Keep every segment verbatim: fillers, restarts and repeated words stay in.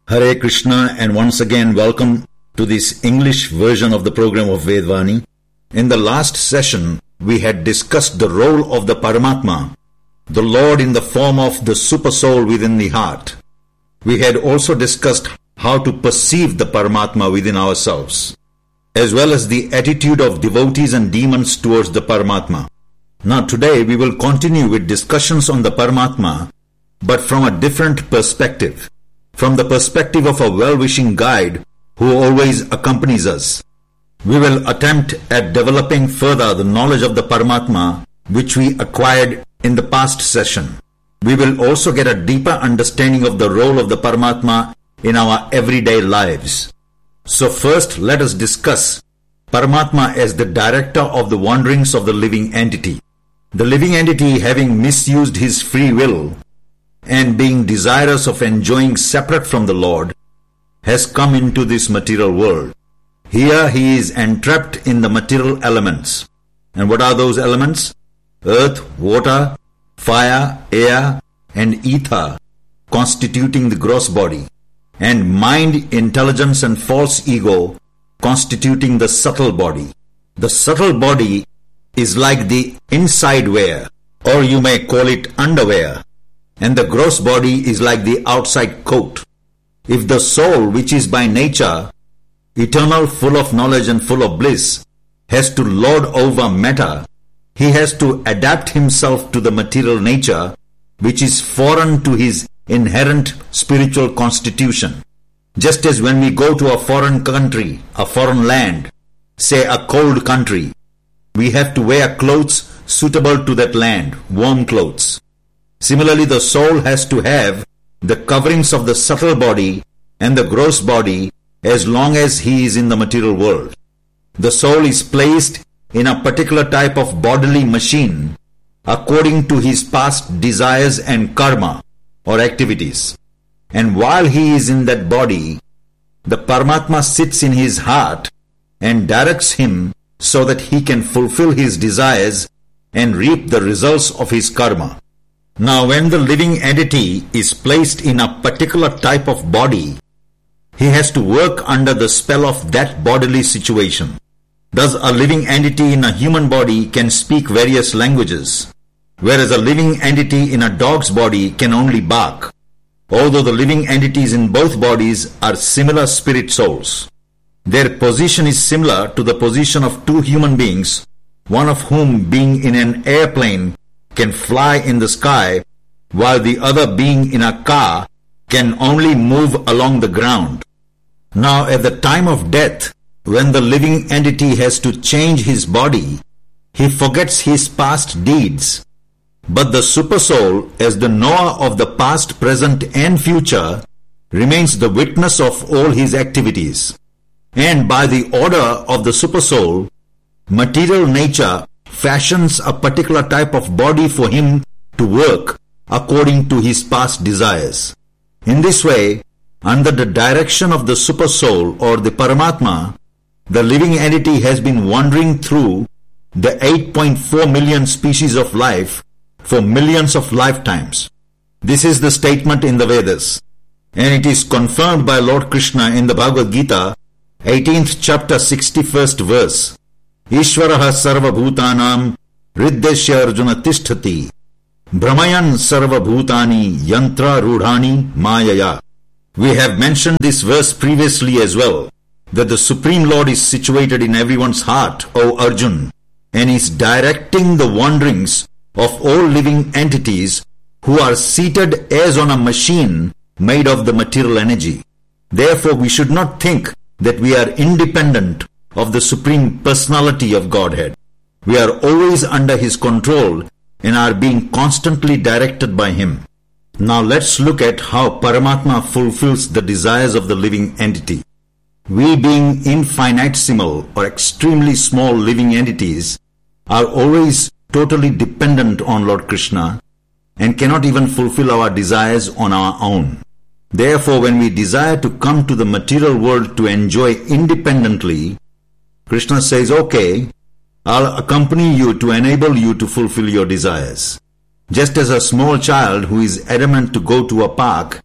Hare Krishna, and once again welcome to this English version of the program of Vedvani. In the last session, we had discussed the role of the Paramatma, the Lord in the form of the super soul within the heart. We had also discussed how to perceive the Paramatma within ourselves, as well as the attitude of devotees and demons towards the Paramatma. Now today we will continue with discussions on the Paramatma, but from a different perspective. From the perspective of a well-wishing guide who always accompanies us. We will attempt at developing further the knowledge of the Paramatma which we acquired in the past session. We will also get a deeper understanding of the role of the Paramatma in our everyday lives. So first let us discuss Paramatma as the director of the wanderings of the living entity. The living entity, having misused his free will and being desirous of enjoying separate from the Lord, has come into this material world. Here he is entrapped in the material elements. And what are those elements? Earth, water, fire, air, and ether, constituting the gross body, and mind, intelligence, and false ego, constituting the subtle body. The subtle body is like the inside wear, or you may call it underwear, and the gross body is like the outside coat. If the soul, which is by nature eternal, full of knowledge and full of bliss, has to lord over matter, he has to adapt himself to the material nature, which is foreign to his inherent spiritual constitution. Just as when we go to a foreign country, a foreign land, say a cold country, we have to wear clothes suitable to that land, warm clothes. Similarly, the soul has to have the coverings of the subtle body and the gross body as long as he is in the material world. The soul is placed in a particular type of bodily machine according to his past desires and karma or activities. And while he is in that body, the Paramatma sits in his heart and directs him so that he can fulfill his desires and reap the results of his karma. Now when the living entity is placed in a particular type of body, he has to work under the spell of that bodily situation. Thus a living entity in a human body can speak various languages, whereas a living entity in a dog's body can only bark, although the living entities in both bodies are similar spirit souls. Their position is similar to the position of two human beings, one of whom, being in an airplane, can fly in the sky, while the other, being in a car, can only move along the ground. Now at the time of death, when the living entity has to change his body, he forgets his past deeds. But the super soul, as the knower of the past, present, and future, remains the witness of all his activities. And by the order of the super soul, material nature fashions a particular type of body for him to work according to his past desires. In this way, under the direction of the super soul or the Paramatma, the living entity has been wandering through the eight point four million species of life for millions of lifetimes. This is the statement in the Vedas, and it is confirmed by Lord Krishna in the Bhagavad Gita, eighteenth chapter, sixty-first verse. Ishvaraha sarva bhutanam riddeshya arjuna tisthati brahmayan sarva bhutani yantra rudhani mayaya. We have mentioned this verse previously as well, that the Supreme Lord is situated in everyone's heart, O Arjun, and is directing the wanderings of all living entities who are seated as on a machine made of the material energy. Therefore, we should not think that we are independent of the Supreme Personality of Godhead. We are always under His control and are being constantly directed by Him. Now let's look at how Paramatma fulfills the desires of the living entity. We, being infinitesimal or extremely small living entities, are always totally dependent on Lord Krishna and cannot even fulfill our desires on our own. Therefore, when we desire to come to the material world to enjoy independently, Krishna says, okay, I'll accompany you to enable you to fulfill your desires. Just as a small child who is adamant to go to a park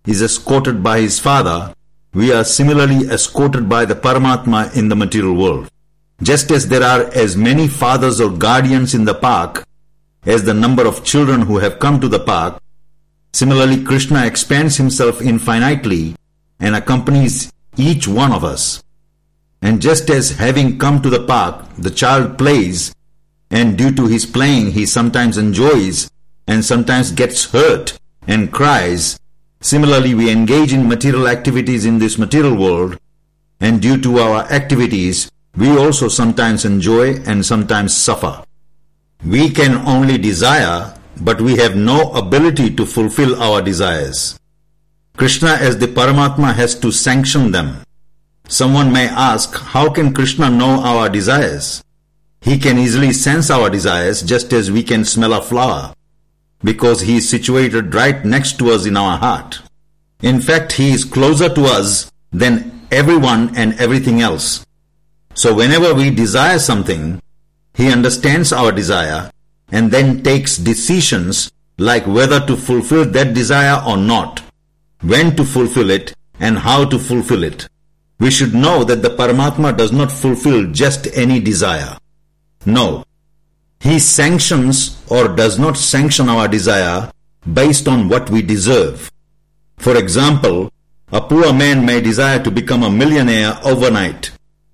is escorted by his father, we are similarly escorted by the Paramatma in the material world. Just as there are as many fathers or guardians in the park as the number of children who have come to the park, similarly Krishna expands himself infinitely and accompanies each one of us. And just as having come to the park, the child plays, and due to his playing he sometimes enjoys and sometimes gets hurt and cries, similarly we engage in material activities in this material world, and due to our activities we also sometimes enjoy and sometimes suffer. We can only desire, but we have no ability to fulfill our desires. Krishna as the Paramatma has to sanction them. Someone may ask, how can Krishna know our desires? He can easily sense our desires just as we can smell a flower, because he is situated right next to us in our heart. In fact, he is closer to us than everyone and everything else. So whenever we desire something, he understands our desire and then takes decisions like whether to fulfill that desire or not, when to fulfill it, and how to fulfill it. We should know that the Paramatma does not fulfill just any desire. No. He sanctions or does not sanction our desire based on what we deserve. For example, a poor man may desire to become a millionaire overnight,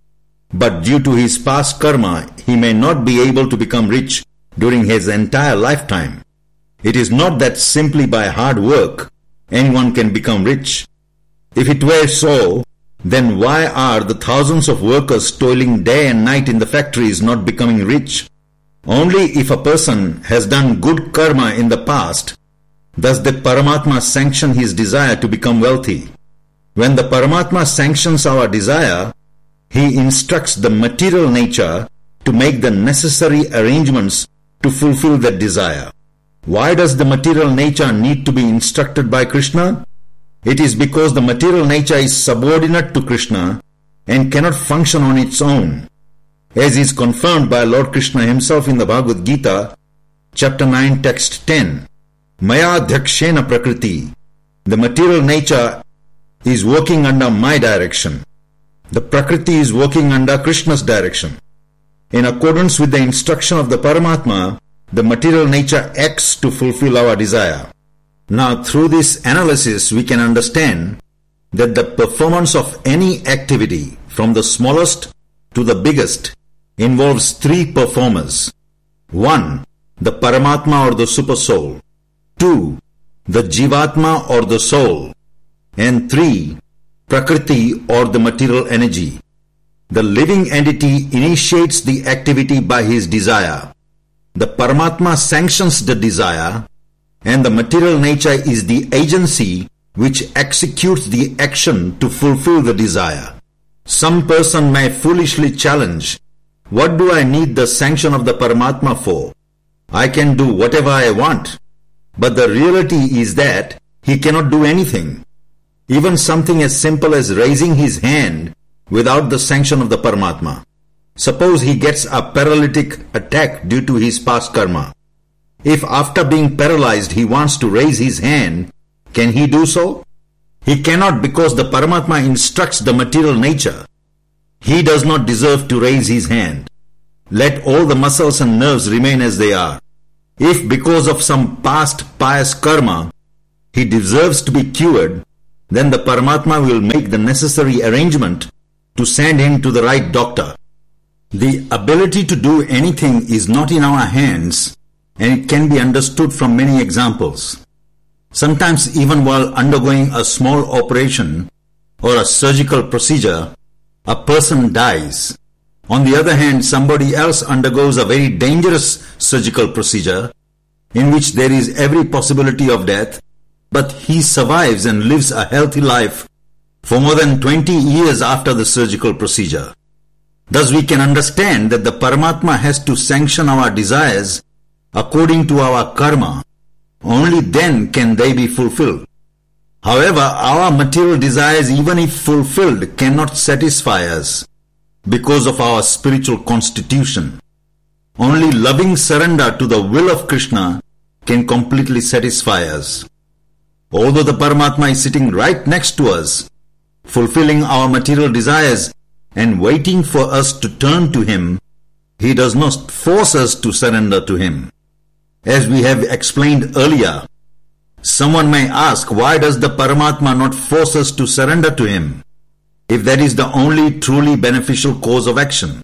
but due to his past karma, he may not be able to become rich during his entire lifetime. It is not that simply by hard work anyone can become rich. If it were so, then why are the thousands of workers toiling day and night in the factories not becoming rich? Only if a person has done good karma in the past does the Paramatma sanction his desire to become wealthy. When the Paramatma sanctions our desire, he instructs the material nature to make the necessary arrangements to fulfill that desire. Why does the material nature need to be instructed by Krishna? It is because the material nature is subordinate to Krishna and cannot function on its own, as is confirmed by Lord Krishna himself in the Bhagavad Gita, chapter nine, text ten. Maya dhakshena prakriti. The material nature is working under my direction. The Prakriti is working under Krishna's direction. In accordance with the instruction of the Paramatma, the material nature acts to fulfill our desire. Now, through this analysis, we can understand that the performance of any activity, from the smallest to the biggest, involves three performers. One, the Paramatma or the Super Soul. Two, the Jivatma or the Soul. And three, Prakriti or the material energy. The living entity initiates the activity by his desire. The Paramatma sanctions the desire, and the material nature is the agency which executes the action to fulfill the desire. Some person may foolishly challenge, what do I need the sanction of the Paramatma for? I can do whatever I want. But the reality is that he cannot do anything. Even something as simple as raising his hand without the sanction of the Paramatma. Suppose he gets a paralytic attack due to his past karma. If after being paralyzed he wants to raise his hand, can he do so? He cannot, because the Paramatma instructs the material nature. He does not deserve to raise his hand. Let all the muscles and nerves remain as they are. If because of some past pious karma he deserves to be cured, then the Paramatma will make the necessary arrangement to send him to the right doctor. The ability to do anything is not in our hands, and it can be understood from many examples. Sometimes even while undergoing a small operation or a surgical procedure, a person dies. On the other hand, somebody else undergoes a very dangerous surgical procedure in which there is every possibility of death, but he survives and lives a healthy life for more than twenty years after the surgical procedure. Thus we can understand that the Paramatma has to sanction our desires according to our karma. Only then can they be fulfilled. However, our material desires, even if fulfilled, cannot satisfy us because of our spiritual constitution. Only loving surrender to the will of Krishna can completely satisfy us. Although the Paramatma is sitting right next to us, fulfilling our material desires and waiting for us to turn to Him, He does not force us to surrender to Him. As we have explained earlier, someone may ask, why does the Paramatma not force us to surrender to Him, if that is the only truly beneficial course of action?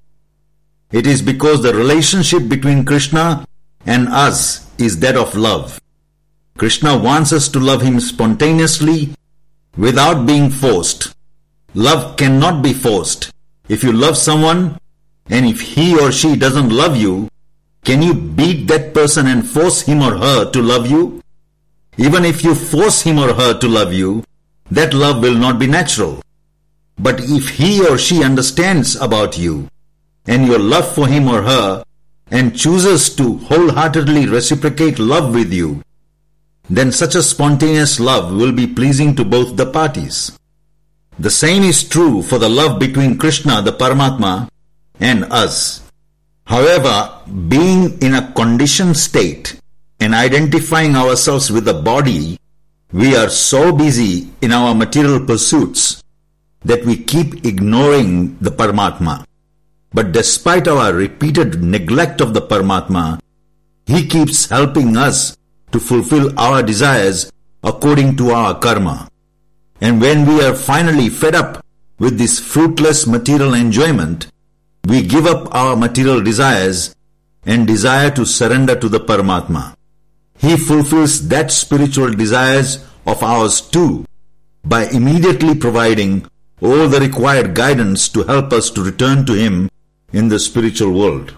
It is because the relationship between Krishna and us is that of love. Krishna wants us to love Him spontaneously, without being forced. Love cannot be forced. If you love someone, and if he or she doesn't love you, can you beat that person and force him or her to love you? Even if you force him or her to love you, that love will not be natural. But if he or she understands about you, and your love for him or her, and chooses to wholeheartedly reciprocate love with you, then such a spontaneous love will be pleasing to both the parties. The same is true for the love between Krishna, the Paramatma, and us. However, being in a conditioned state and identifying ourselves with the body, we are so busy in our material pursuits that we keep ignoring the Paramatma. But despite our repeated neglect of the Paramatma, He keeps helping us to fulfill our desires according to our karma. And when we are finally fed up with this fruitless material enjoyment, we give up our material desires and desire to surrender to the Paramatma. He fulfills that spiritual desires of ours too by immediately providing all the required guidance to help us to return to Him in the spiritual world.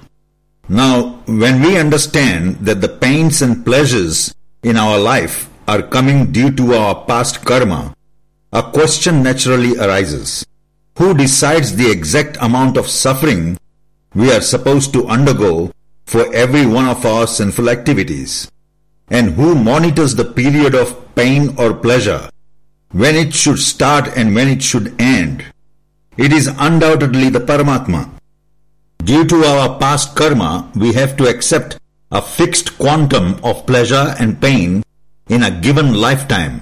Now, when we understand that the pains and pleasures in our life are coming due to our past karma, a question naturally arises. Who decides the exact amount of suffering we are supposed to undergo for every one of our sinful activities? And who monitors the period of pain or pleasure, when it should start and when it should end? It is undoubtedly the Paramatma. Due to our past karma, we have to accept a fixed quantum of pleasure and pain in a given lifetime.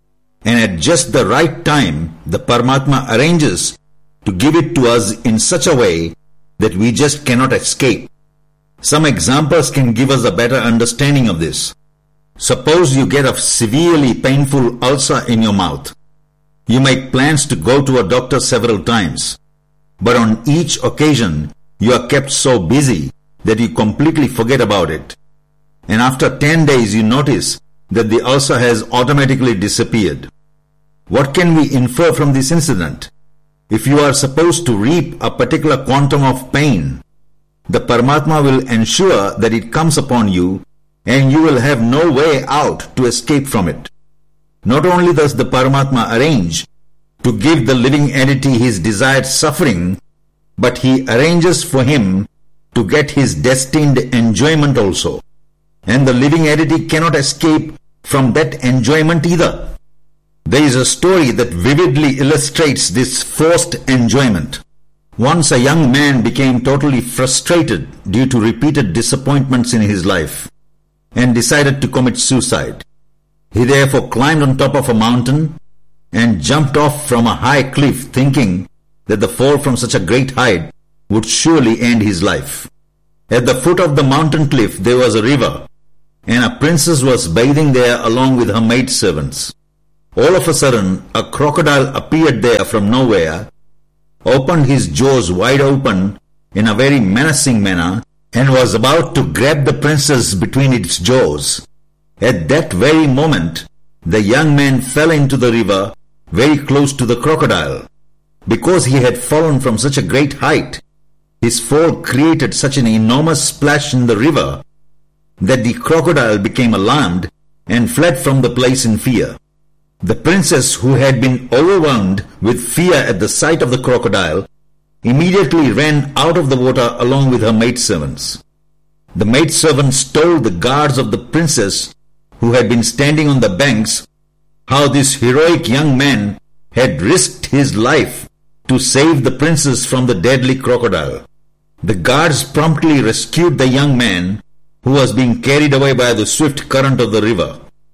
And at just the right time, the Paramatma arranges to give it to us in such a way that we just cannot escape. Some examples can give us a better understanding of this. Suppose you get a severely painful ulcer in your mouth. You make plans to go to a doctor several times, but on each occasion, you are kept so busy that you completely forget about it. And after ten days, you notice that the ulcer has automatically disappeared. What can we infer from this incident? If you are supposed to reap a particular quantum of pain, the Paramatma will ensure that it comes upon you and you will have no way out to escape from it. Not only does the Paramatma arrange to give the living entity his desired suffering, but he arranges for him to get his destined enjoyment also. And the living entity cannot escape from that enjoyment either. There is a story that vividly illustrates this forced enjoyment. Once a young man became totally frustrated due to repeated disappointments in his life and decided to commit suicide. He therefore climbed on top of a mountain and jumped off from a high cliff, thinking that the fall from such a great height would surely end his life. At the foot of the mountain cliff there was a river, and a princess was bathing there along with her maidservants. All of a sudden, a crocodile appeared there from nowhere, opened his jaws wide open in a very menacing manner, and was about to grab the princess between its jaws. At that very moment, the young man fell into the river very close to the crocodile. Because he had fallen from such a great height, his fall created such an enormous splash in the river that the crocodile became alarmed and fled from the place in fear. The princess, who had been overwhelmed with fear at the sight of the crocodile, immediately ran out of the water along with her maidservants. The maidservants told the guards of the princess, who had been standing on the banks, how this heroic young man had risked his life to save the princess from the deadly crocodile. The guards promptly rescued the young man, who was being carried away by the swift current of the river.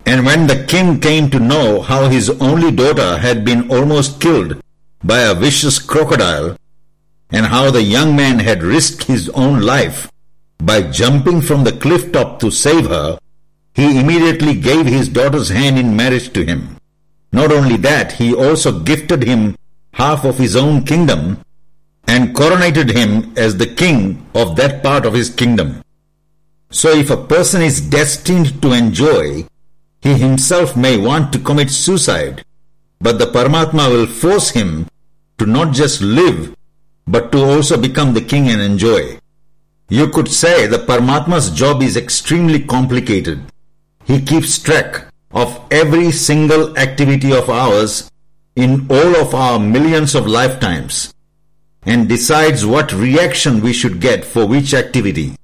And when the king came to know how his only daughter had been almost killed by a vicious crocodile, and how the young man had risked his own life by jumping from the cliff top to save her, he immediately gave his daughter's hand in marriage to him. Not only that, he also gifted him half of his own kingdom and coronated him as the king of that part of his kingdom. So if a person is destined to enjoy, he himself may want to commit suicide, but the Paramatma will force him to not just live, but to also become the king and enjoy. You could say the Paramatma's job is extremely complicated. He keeps track of every single activity of ours in all of our millions of lifetimes and decides what reaction we should get for which activity.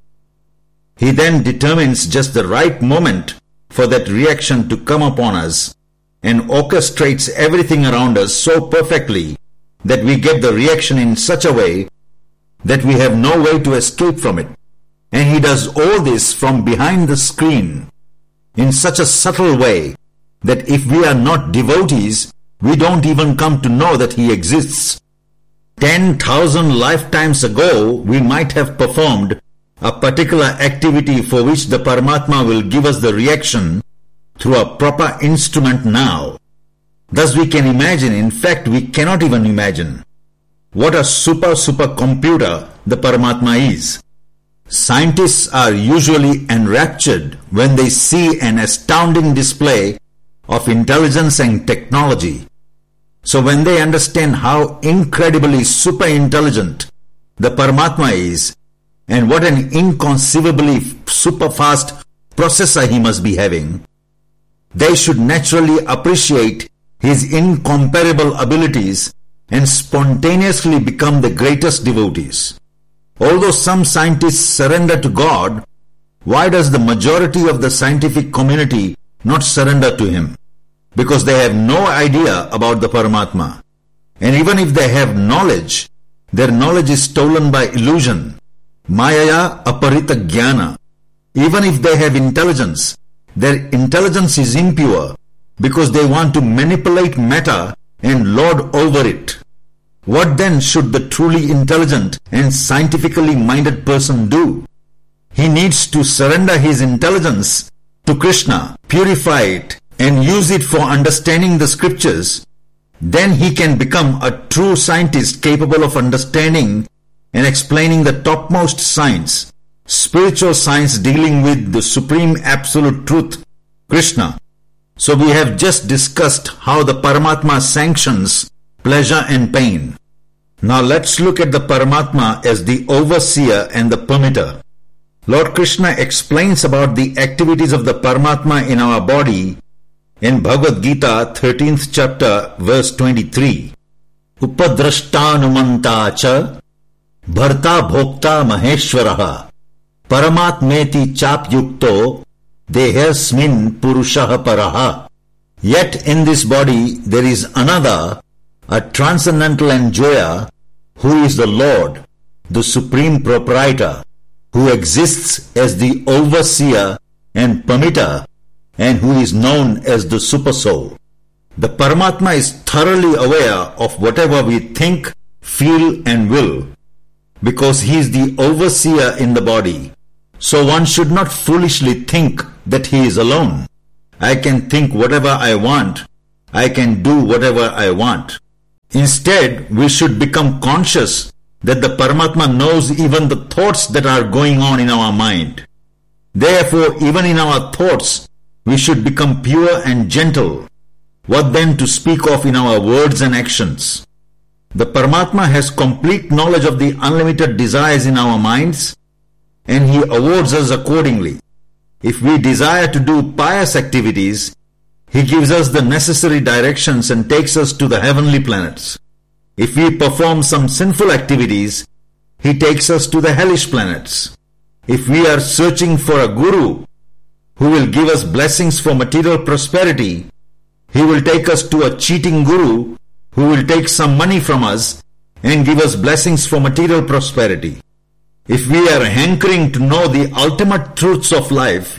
He then determines just the right moment for that reaction to come upon us and orchestrates everything around us so perfectly that we get the reaction in such a way that we have no way to escape from it. And he does all this from behind the screen in such a subtle way that if we are not devotees, we don't even come to know that he exists. Ten thousand lifetimes ago, we might have performed a particular activity for which the Paramatma will give us the reaction through a proper instrument now. Thus we can imagine, in fact we cannot even imagine, what a super super computer the Paramatma is. Scientists are usually enraptured when they see an astounding display of intelligence and technology. So when they understand how incredibly super intelligent the Paramatma is, and what an inconceivably super fast processor he must be having, they should naturally appreciate his incomparable abilities and spontaneously become the greatest devotees. Although some scientists surrender to God, why does the majority of the scientific community not surrender to him? Because they have no idea about the Paramatma. And even if they have knowledge, their knowledge is stolen by illusion. Mayaya aparita jnana. Even if they have intelligence, their intelligence is impure because they want to manipulate matter and lord over it. What then should the truly intelligent and scientifically minded person do? He needs to surrender his intelligence to Krishna, purify it, and use it for understanding the scriptures. Then he can become a true scientist capable of understanding and explaining the topmost science, spiritual science dealing with the supreme absolute truth, Krishna. So we have just discussed how the Paramatma sanctions pleasure and pain. Now let's look at the Paramatma as the overseer and the permitter. Lord Krishna explains about the activities of the Paramatma in our body in Bhagavad Gita, thirteenth chapter, verse twenty-three. Upadrashtanumanta cha bharta bhokta maheshwaraha paramatmeti chapyukto dehasmin purushaha paraha. Yet in this body there is another, a transcendental enjoyer, who is the Lord, the supreme proprietor, who exists as the overseer and permitter, and who is known as the super soul. The Paramatma is thoroughly aware of whatever we think, feel and will, because he is the overseer in the body. So one should not foolishly think that he is alone. I can think whatever I want. I can do whatever I want. Instead, we should become conscious that the Paramatma knows even the thoughts that are going on in our mind. Therefore, even in our thoughts, we should become pure and gentle. What then to speak of in our words and actions? The Paramatma has complete knowledge of the unlimited desires in our minds, and he awards us accordingly. If we desire to do pious activities, he gives us the necessary directions and takes us to the heavenly planets. If we perform some sinful activities, he takes us to the hellish planets. If we are searching for a guru who will give us blessings for material prosperity, he will take us to a cheating guru who will take some money from us and give us blessings for material prosperity. If we are hankering to know the ultimate truths of life,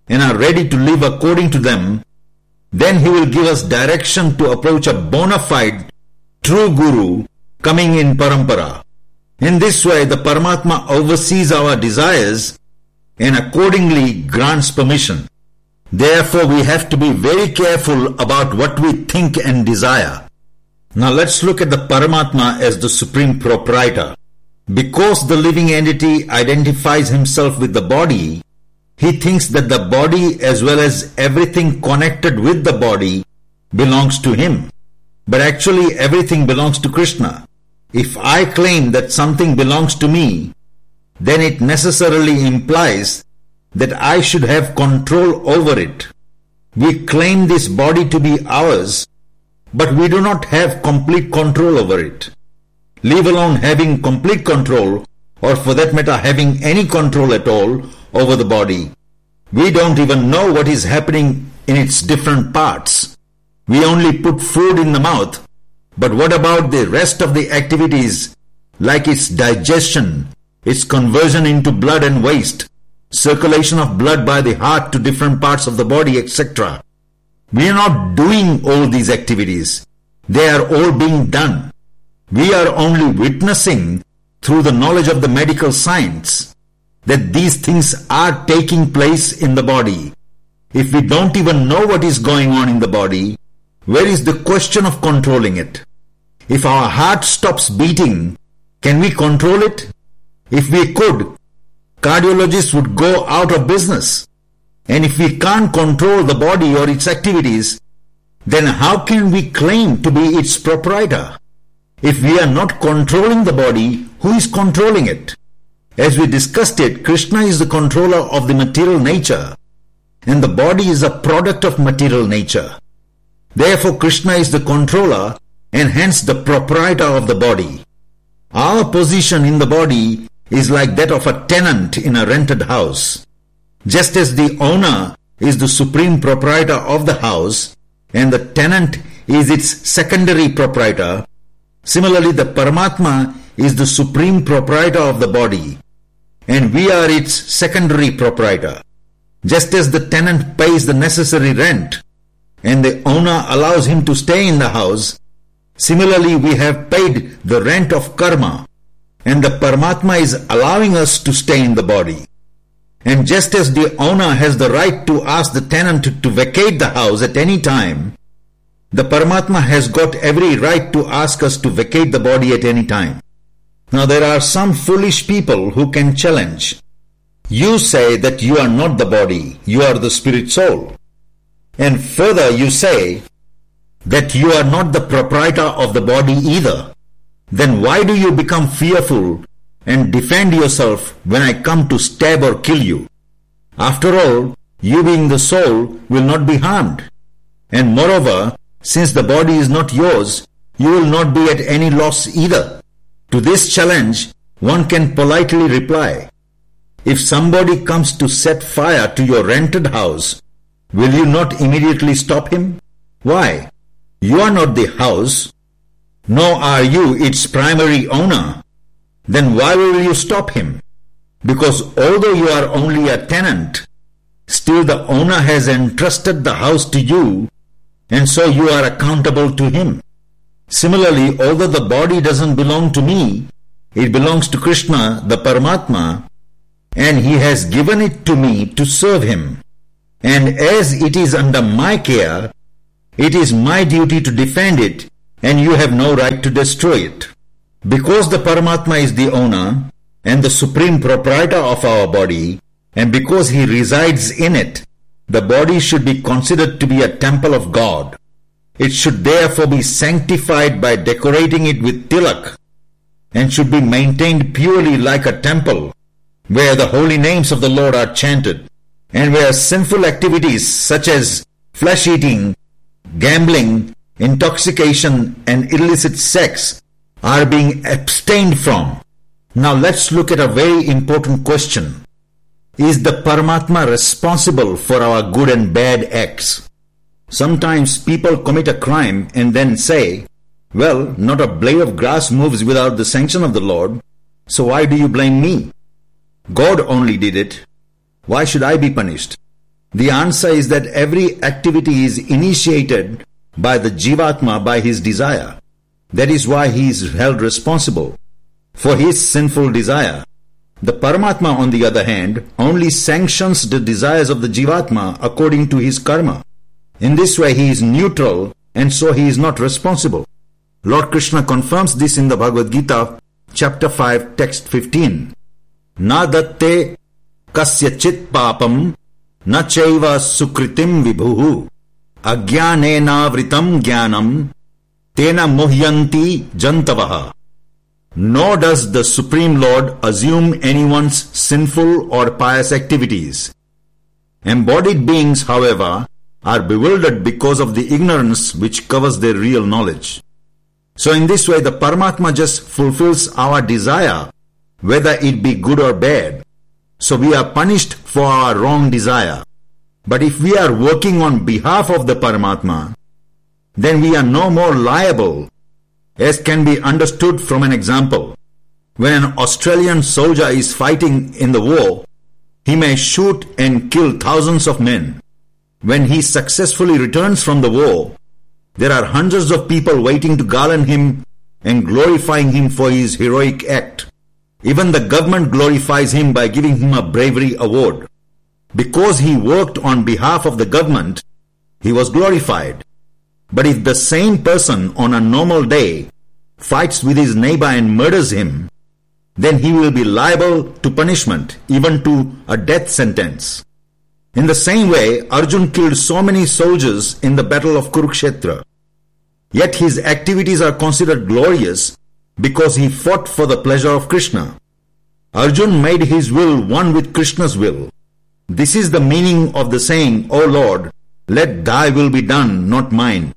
and are ready to live according to them, then He will give us direction to approach a bona fide, true Guru coming in Parampara. In this way, the Paramatma oversees our desires and accordingly grants permission. Therefore, we have to be very careful about what we think and desire. Now let's look at the Paramatma as the supreme proprietor. Because the living entity identifies himself with the body, he thinks that the body as well as everything connected with the body belongs to him. But actually everything belongs to Krishna. If I claim that something belongs to me, then it necessarily implies that I should have control over it. We claim this body to be ours, but we do not have complete control over it. Leave alone having complete control, or for that matter having any control at all over the body. We don't even know what is happening in its different parts. We only put food in the mouth, but what about the rest of the activities like its digestion, its conversion into blood and waste, circulation of blood by the heart to different parts of the body, et cetera. We are not doing all these activities. They are all being done. We are only witnessing through the knowledge of the medical science that these things are taking place in the body. If we don't even know what is going on in the body, where is the question of controlling it? If our heart stops beating, can we control it? If we could, cardiologists would go out of business. And if we can't control the body or its activities, then how can we claim to be its proprietor? If we are not controlling the body, who is controlling it? As we discussed it, Krishna is the controller of the material nature, and the body is a product of material nature. Therefore, Krishna is the controller and hence the proprietor of the body. Our position in the body is like that of a tenant in a rented house. Just as the owner is the supreme proprietor of the house and the tenant is its secondary proprietor, similarly the Paramatma is the supreme proprietor of the body and we are its secondary proprietor. Just as the tenant pays the necessary rent and the owner allows him to stay in the house, similarly we have paid the rent of karma and the Paramatma is allowing us to stay in the body. And just as the owner has the right to ask the tenant to vacate the house at any time, the Paramatma has got every right to ask us to vacate the body at any time. Now there are some foolish people who can challenge. You say that you are not the body, you are the spirit soul. And further you say that you are not the proprietor of the body either. Then why do you become fearful and defend yourself when I come to stab or kill you? After all, you being the soul will not be harmed. And moreover, since the body is not yours, you will not be at any loss either. To this challenge, one can politely reply, if somebody comes to set fire to your rented house, will you not immediately stop him? Why? You are not the house, nor are you its primary owner. Then why will you stop him? Because although you are only a tenant, still the owner has entrusted the house to you, and so you are accountable to him. Similarly, although the body doesn't belong to me, it belongs to Krishna, the Paramatma, and he has given it to me to serve him. And as it is under my care, it is my duty to defend it, and you have no right to destroy it. Because the Paramatma is the owner and the supreme proprietor of our body, and because he resides in it, the body should be considered to be a temple of God. It should therefore be sanctified by decorating it with tilak, and should be maintained purely like a temple, where the holy names of the Lord are chanted, and where sinful activities such as flesh-eating, gambling, intoxication, and illicit sex are being abstained from. Now let's look at a very important question. Is the Paramatma responsible for our good and bad acts? Sometimes people commit a crime and then say, well, not a blade of grass moves without the sanction of the Lord, so why do you blame me? God only did it. Why should I be punished? The answer is that every activity is initiated by the Jivatma by his desire. That is why he is held responsible for his sinful desire. The Paramatma, on the other hand, only sanctions the desires of the Jivatma according to his karma. In this way he is neutral, and so he is not responsible. Lord Krishna confirms this in the Bhagavad Gita, chapter five, text fifteen. Na datte kasya chit papam na chaiva sukritim vibhuhu ajnanena vritam jnanam tena muhyanti jantavaha. Nor does the Supreme Lord assume anyone's sinful or pious activities. Embodied beings, however, are bewildered because of the ignorance which covers their real knowledge. So in this way, the Paramatma just fulfills our desire, whether it be good or bad. So we are punished for our wrong desire. But if we are working on behalf of the Paramatma, then we are no more liable, as can be understood from an example. When an Australian soldier is fighting in the war, he may shoot and kill thousands of men. When he successfully returns from the war, there are hundreds of people waiting to garland him and glorifying him for his heroic act. Even the government glorifies him by giving him a bravery award. Because he worked on behalf of the government, he was glorified. But if the same person on a normal day fights with his neighbor and murders him, then he will be liable to punishment, even to a death sentence. In the same way, Arjun killed so many soldiers in the battle of Kurukshetra. Yet his activities are considered glorious because he fought for the pleasure of Krishna. Arjun made his will one with Krishna's will. This is the meaning of the saying, O Lord, let thy will be done, not mine.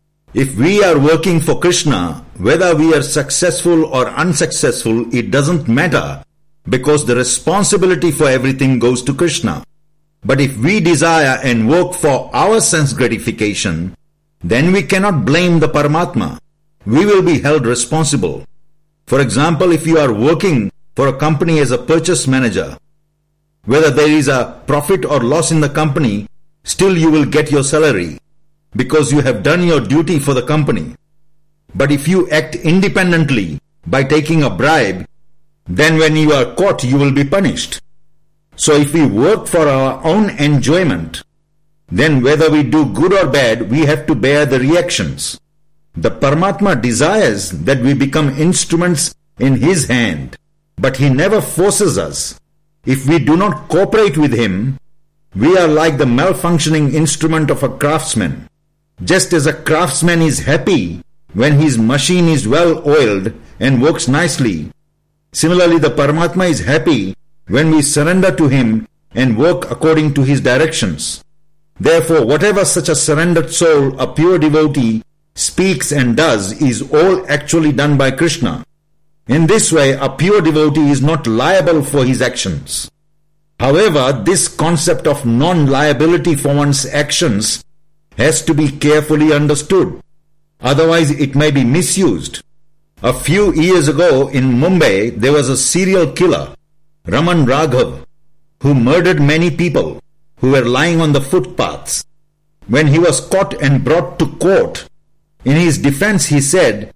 If we are working for Krishna, whether we are successful or unsuccessful, it doesn't matter, because the responsibility for everything goes to Krishna. But if we desire and work for our sense gratification, then we cannot blame the Paramatma. We will be held responsible. For example, if you are working for a company as a purchase manager, whether there is a profit or loss in the company, still you will get your salary, because you have done your duty for the company. But if you act independently by taking a bribe, then when you are caught, you will be punished. So if we work for our own enjoyment, then whether we do good or bad, we have to bear the reactions. The Paramatma desires that we become instruments in his hand, but he never forces us. If we do not cooperate with him, we are like the malfunctioning instrument of a craftsman. Just as a craftsman is happy when his machine is well oiled and works nicely, similarly the Paramatma is happy when we surrender to him and work according to his directions. Therefore, whatever such a surrendered soul, a pure devotee, speaks and does is all actually done by Krishna. In this way, a pure devotee is not liable for his actions. However, this concept of non-liability for one's actions has to be carefully understood. Otherwise, it may be misused. A few years ago in Mumbai, there was a serial killer, Raman Raghav, who murdered many people who were lying on the footpaths. When he was caught and brought to court, in his defense he said,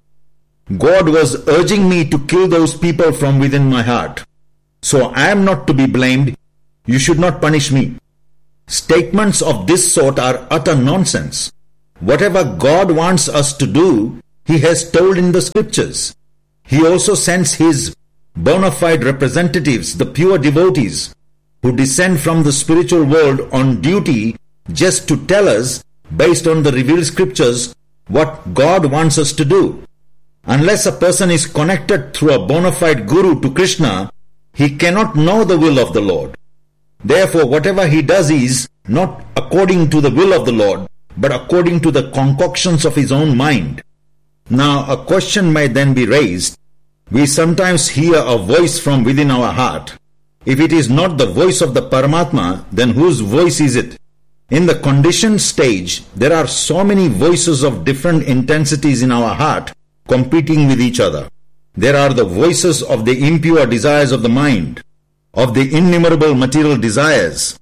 God was urging me to kill those people from within my heart. So I am not to be blamed. You should not punish me. Statements of this sort are utter nonsense. Whatever God wants us to do, he has told in the scriptures. He also sends his bona fide representatives, the pure devotees, who descend from the spiritual world on duty just to tell us, based on the revealed scriptures, what God wants us to do. Unless a person is connected through a bona fide guru to Krishna, he cannot know the will of the Lord. Therefore, whatever he does is not according to the will of the Lord, but according to the concoctions of his own mind. Now, a question may then be raised. We sometimes hear a voice from within our heart. If it is not the voice of the Paramatma, then whose voice is it? In the conditioned stage, there are so many voices of different intensities in our heart competing with each other. There are the voices of the impure desires of the mind, of the innumerable material desires,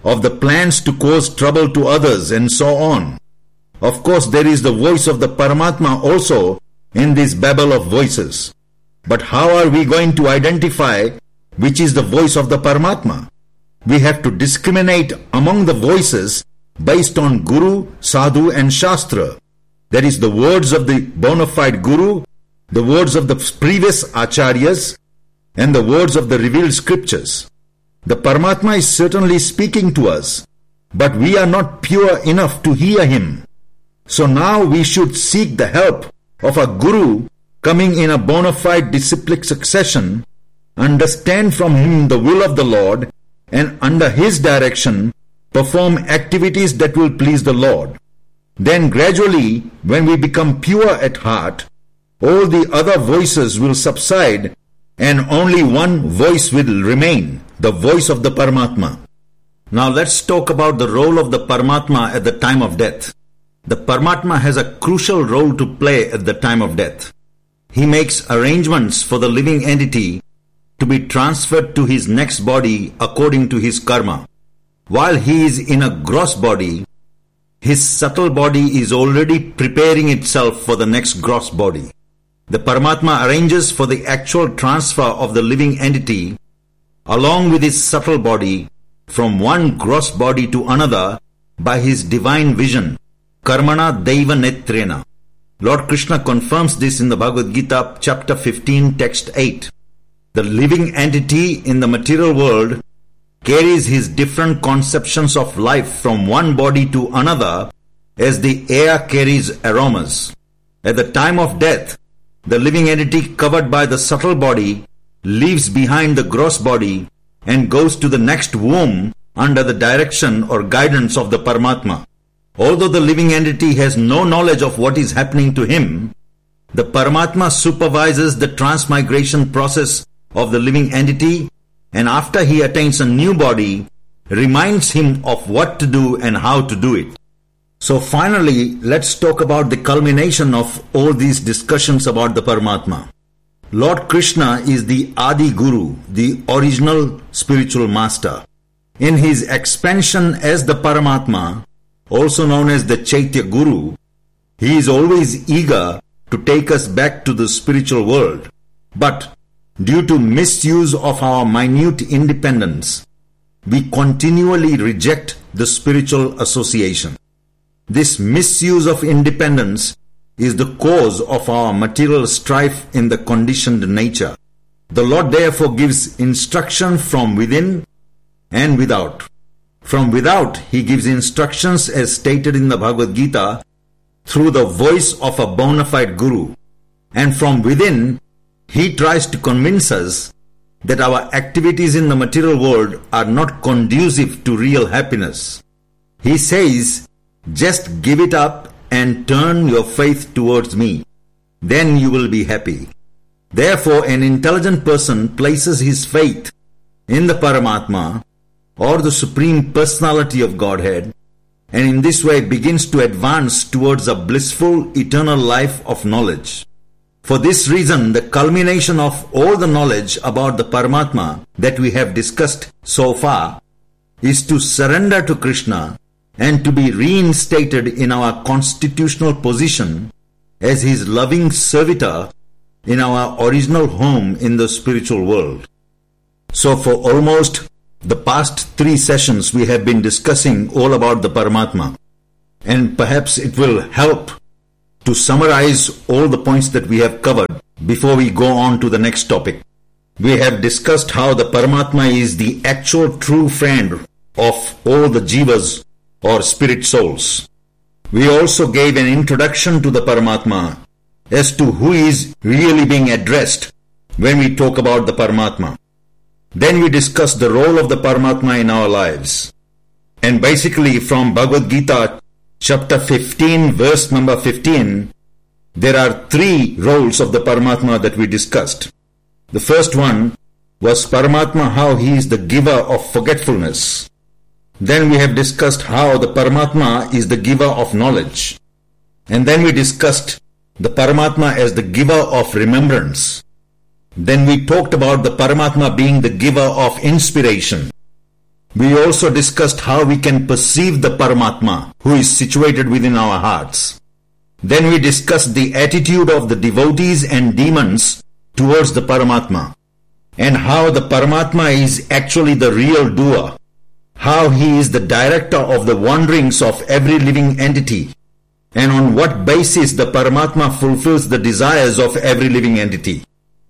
of the plans to cause trouble to others, and so on. Of course, there is the voice of the Paramatma also in this babel of voices. But how are we going to identify which is the voice of the Paramatma? We have to discriminate among the voices based on Guru, Sadhu and Shastra. That is the words of the bona fide Guru, the words of the previous Acharyas, and the words of the revealed scriptures. The Paramatma is certainly speaking to us, but we are not pure enough to hear him. So now we should seek the help of a Guru coming in a bona fide disciplic succession, understand from him the will of the Lord, and under his direction perform activities that will please the Lord. Then gradually, when we become pure at heart, all the other voices will subside and only one voice will remain, the voice of the Paramatma. Now let's talk about the role of the Paramatma at the time of death. The Paramatma has a crucial role to play at the time of death. He makes arrangements for the living entity to be transferred to his next body according to his karma. While he is in a gross body, his subtle body is already preparing itself for the next gross body. The Paramatma arranges for the actual transfer of the living entity along with his subtle body from one gross body to another by his divine vision, Karmana Daiva Netrena. Lord Krishna confirms this in the Bhagavad Gita, chapter fifteen, text eight. The living entity in the material world carries his different conceptions of life from one body to another as the air carries aromas. At the time of death, the living entity covered by the subtle body leaves behind the gross body and goes to the next womb under the direction or guidance of the Paramatma. Although the living entity has no knowledge of what is happening to him, the Paramatma supervises the transmigration process of the living entity, and after he attains a new body, reminds him of what to do and how to do it. So finally, let's talk about the culmination of all these discussions about the Paramatma. Lord Krishna is the Adi Guru, the original spiritual master. In his expansion as the Paramatma, also known as the Chaitya Guru, he is always eager to take us back to the spiritual world. But due to misuse of our minute independence, we continually reject the spiritual association. This misuse of independence is the cause of our material strife in the conditioned nature. The Lord therefore gives instruction from within and without. From without, he gives instructions as stated in the Bhagavad Gita through the voice of a bona fide Guru. And from within, he tries to convince us that our activities in the material world are not conducive to real happiness. He says, just give it up and turn your faith towards me. Then you will be happy. Therefore, an intelligent person places his faith in the Paramatma or the Supreme Personality of Godhead, and in this way begins to advance towards a blissful eternal life of knowledge. For this reason, the culmination of all the knowledge about the Paramatma that we have discussed so far is to surrender to Krishna and to be reinstated in our constitutional position as his loving servitor in our original home in the spiritual world. So for almost the past three sessions we have been discussing all about the Paramatma, and perhaps it will help to summarize all the points that we have covered before we go on to the next topic. We have discussed how the Paramatma is the actual true friend of all the jivas or spirit souls. We also gave an introduction to the Paramatma as to who is really being addressed when we talk about the Paramatma. Then we discussed the role of the Paramatma in our lives. And basically from Bhagavad Gita chapter fifteen, verse number fifteen, there are three roles of the Paramatma that we discussed. The first one was Paramatma, how he is the giver of forgetfulness. Then we have discussed how the Paramatma is the giver of knowledge. And then we discussed the Paramatma as the giver of remembrance. Then we talked about the Paramatma being the giver of inspiration. We also discussed how we can perceive the Paramatma who is situated within our hearts. Then we discussed the attitude of the devotees and demons towards the Paramatma, and how the Paramatma is actually the real doer, how he is the director of the wanderings of every living entity, and on what basis the Paramatma fulfills the desires of every living entity.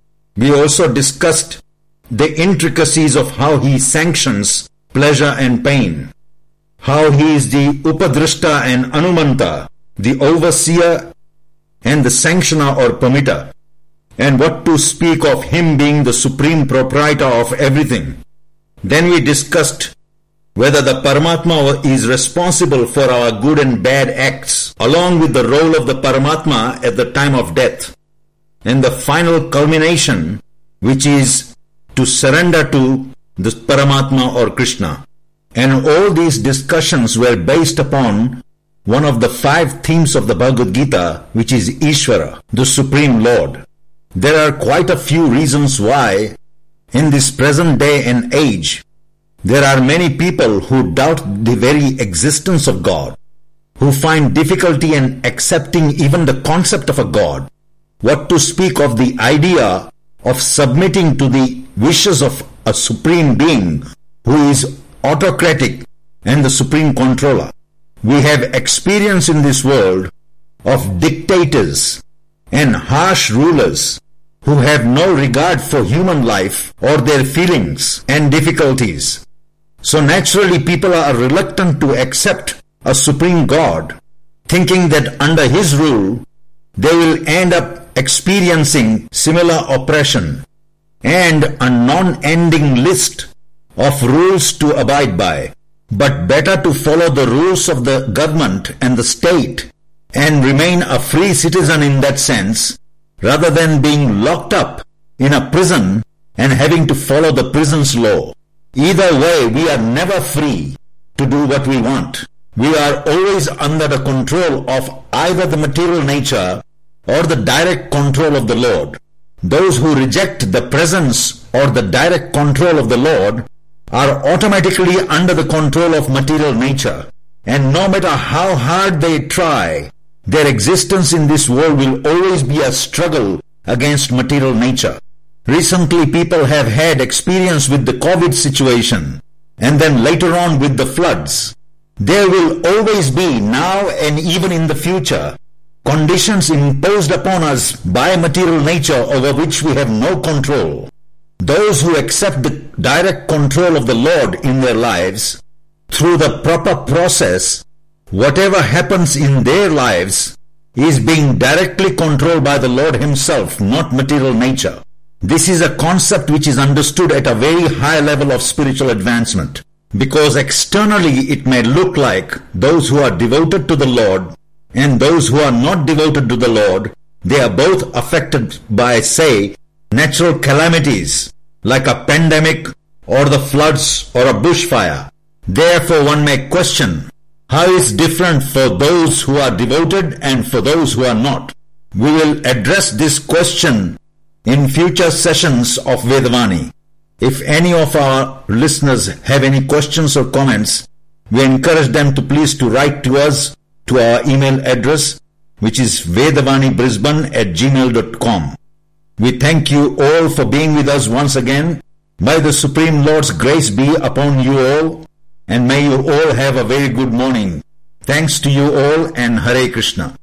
We also discussed the intricacies of how he sanctions pleasure and pain, how he is the Upadrishta and Anumanta, the overseer and the sanctioner or permitter, and what to speak of him being the supreme proprietor of everything. Then we discussed whether the Paramatma is responsible for our good and bad acts, along with the role of the Paramatma at the time of death, and the final culmination, which is to surrender to the Paramatma or Krishna. And all these discussions were based upon one of the five themes of the Bhagavad Gita, which is Ishvara, the Supreme Lord. There are quite a few reasons why, in this present day and age, there are many people who doubt the very existence of God, who find difficulty in accepting even the concept of a God. What to speak of the idea of submitting to the wishes of a supreme being who is autocratic and the supreme controller. We have experience in this world of dictators and harsh rulers who have no regard for human life or their feelings and difficulties. So naturally people are reluctant to accept a supreme God, thinking that under his rule they will end up experiencing similar oppression and a non-ending list of rules to abide by. But better to follow the rules of the government and the state and remain a free citizen in that sense, rather than being locked up in a prison and having to follow the prison's law. Either way, we are never free to do what we want. We are always under the control of either the material nature or the direct control of the Lord. Those who reject the presence or the direct control of the Lord are automatically under the control of material nature, and no matter how hard they try, their existence in this world will always be a struggle against material nature. Recently people have had experience with the COVID situation, and then later on with the floods. There will always be, now and even in the future, conditions imposed upon us by material nature over which we have no control. Those who accept the direct control of the Lord in their lives, through the proper process, whatever happens in their lives is being directly controlled by the Lord himself, not material nature. This is a concept which is understood at a very high level of spiritual advancement, because externally it may look like those who are devoted to the Lord and those who are not devoted to the Lord, they are both affected by, say, natural calamities like a pandemic or the floods or a bushfire. Therefore one may question how is different for those who are devoted and for those who are not. We will address this question in future sessions of Vedavani. If any of our listeners have any questions or comments, we encourage them to please to write to us to our email address, which is vedavanibrisbane at gmail dot com. We thank you all for being with us once again. May the Supreme Lord's grace be upon you all, and may you all have a very good morning. Thanks to you all, and Hare Krishna.